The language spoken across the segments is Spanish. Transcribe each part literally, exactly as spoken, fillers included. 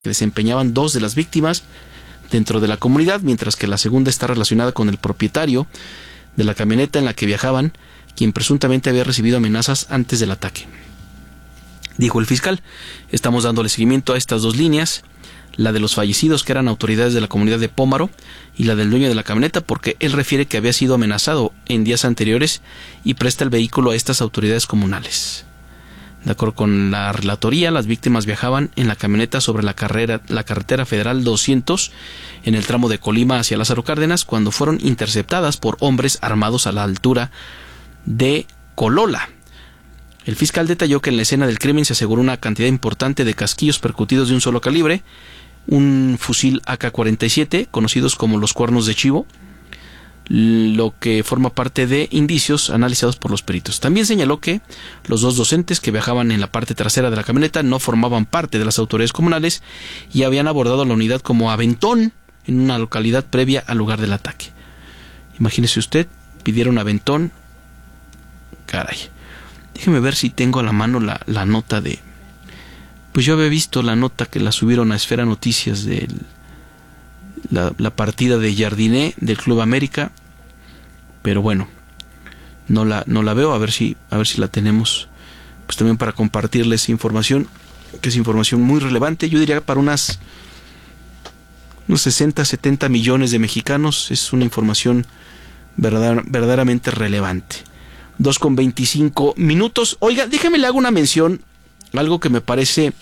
que desempeñaban dos de las víctimas dentro de la comunidad, mientras que la segunda está relacionada con el propietario de la camioneta en la que viajaban, quien presuntamente había recibido amenazas antes del ataque. Dijo el fiscal: estamos dándole seguimiento a estas dos líneas, la de los fallecidos, que eran autoridades de la comunidad de Pómaro, y la del dueño de la camioneta, porque él refiere que había sido amenazado en días anteriores y presta el vehículo a estas autoridades comunales. De acuerdo con la relatoría, las víctimas viajaban en la camioneta sobre la, carrera, la carretera federal doscientos en el tramo de Colima hacia Lázaro Cárdenas, cuando fueron interceptadas por hombres armados a la altura de Colola. El fiscal detalló que en la escena del crimen se aseguró una cantidad importante de casquillos percutidos de un solo calibre, un fusil A K cuarenta y siete, conocidos como los cuernos de chivo, lo que forma parte de indicios analizados por los peritos. También señaló que los dos docentes que viajaban en la parte trasera de la camioneta no formaban parte de las autoridades comunales y habían abordado la unidad como aventón en una localidad previa al lugar del ataque. Imagínese usted, pidieron aventón. Caray. Déjeme ver si tengo a la mano la, la nota de... Pues yo había visto la nota que la subieron a Esfera Noticias de la, la partida de Jardiné del Club América, pero bueno, no la, no la veo. A ver si, a ver si la tenemos, pues también para compartirles información, que es información muy relevante. Yo diría para unas unos sesenta, setenta millones de mexicanos es una información verdad, verdaderamente relevante. dos con veinticinco minutos. Oiga, déjame le hago una mención, algo que me parece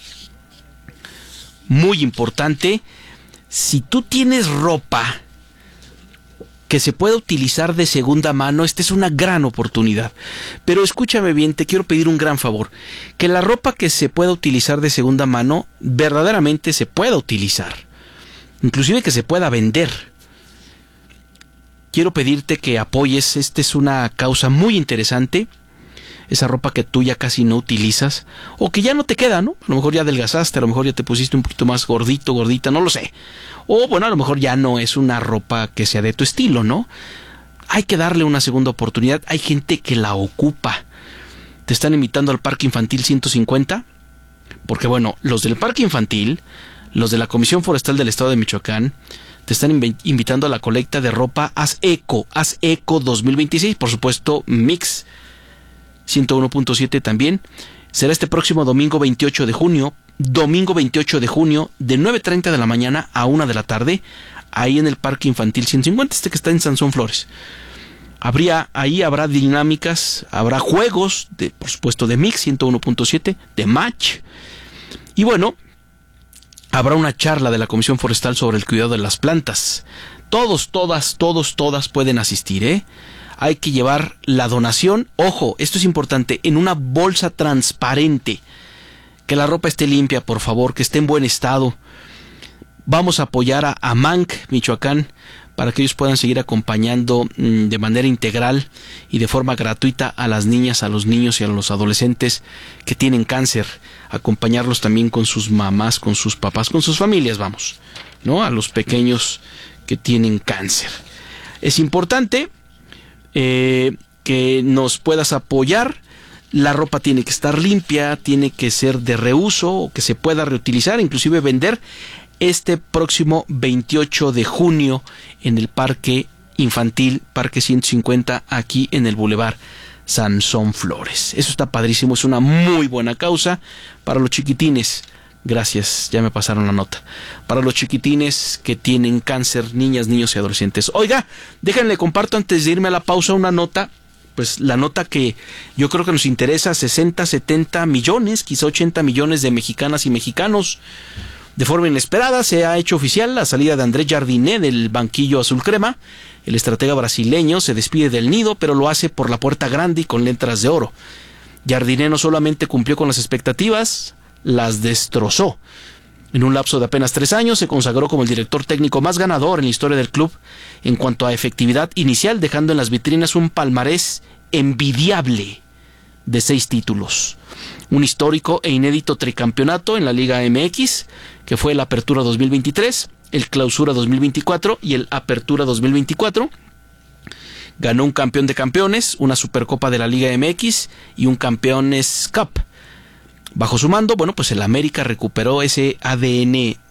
muy importante. Si tú tienes ropa que se pueda utilizar de segunda mano, esta es una gran oportunidad. Pero escúchame bien, te quiero pedir un gran favor. Que la ropa que se pueda utilizar de segunda mano, verdaderamente se pueda utilizar. Inclusive que se pueda vender. Quiero pedirte que apoyes, esta es una causa muy interesante. Esa ropa que tú ya casi no utilizas, o que ya no te queda, ¿no? A lo mejor ya adelgazaste, a lo mejor ya te pusiste un poquito más gordito, gordita, no lo sé. O bueno, a lo mejor ya no es una ropa que sea de tu estilo, ¿no? Hay que darle una segunda oportunidad. Hay gente que la ocupa. Te están invitando al Parque Infantil ciento cincuenta, porque bueno, los del Parque Infantil, los de la Comisión Forestal del Estado de Michoacán, te están inv- invitando a la colecta de ropa Haz Eco, Haz Eco dos mil veintiséis, por supuesto, Mix ciento uno punto siete también. Será este próximo domingo veintiocho de junio, domingo veintiocho de junio, de nueve treinta de la mañana a una de la tarde, ahí en el Parque Infantil ciento cincuenta, este que está en Sansón Flores. Habría, ahí habrá dinámicas, habrá juegos, de, por supuesto, de Mix ciento uno punto siete, de Match, y bueno, habrá una charla de la Comisión Forestal sobre el cuidado de las plantas. Todos, todas, todos, todas pueden asistir, ¿eh? Hay que llevar la donación, ojo, esto es importante, en una bolsa transparente. Que la ropa esté limpia, por favor, que esté en buen estado. Vamos a apoyar a Amanc, Michoacán, para que ellos puedan seguir acompañando mmm, de manera integral y de forma gratuita a las niñas, a los niños y a los adolescentes que tienen cáncer. Acompañarlos también con sus mamás, con sus papás, con sus familias, vamos, ¿no? A los pequeños que tienen cáncer. Es importante Eh, que nos puedas apoyar. La ropa tiene que estar limpia, tiene que ser de reuso o que se pueda reutilizar, inclusive vender, este próximo veintiocho de junio en el Parque Infantil, Parque ciento cincuenta, aquí en el Boulevard Sansón Flores. Eso está padrísimo, es una muy buena causa para los chiquitines. Gracias, ya me pasaron la nota. Para los chiquitines que tienen cáncer, niñas, niños y adolescentes. Oiga, déjenle comparto antes de irme a la pausa una nota, pues la nota que yo creo que nos interesa, sesenta, setenta millones, quizá ochenta millones de mexicanas y mexicanos. De forma inesperada se ha hecho oficial la salida de Andrés Jardiné del banquillo azul crema. El estratega brasileño se despide del nido, pero lo hace por la puerta grande y con letras de oro. Jardiné no solamente cumplió con las expectativas, las destrozó. En un lapso de apenas tres años se consagró como el director técnico más ganador en la historia del club en cuanto a efectividad inicial, dejando en las vitrinas un palmarés envidiable de seis títulos. Un histórico e inédito tricampeonato en la Liga M X, que fue el Apertura dos mil veintitrés, el Clausura dos mil veinticuatro y el Apertura dos mil veinticuatro. Ganó un campeón de campeones, una Supercopa de la Liga M X y un Campeones Cup. Bajo su mando, bueno, pues el América recuperó ese A D N